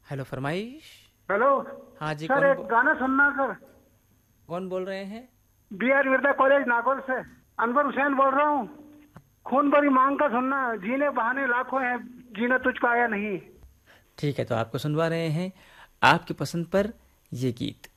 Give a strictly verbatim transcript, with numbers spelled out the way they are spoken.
Hello, फरमाइश। Hello. हाँ जी, sir कौन एक बो, गाना सुनना सर। कौन बोल रहे हैं? B are Birla college Nagaur से अनवर हुसैन बोल रहा हूँ। खून भरी मांग का सुनना। जीने बहाने लाखों हैं, जीना तुझको आया नहीं। ठीक है, तो आपको सुनवा रहे हैं आपकी पसंद पर ये गीत।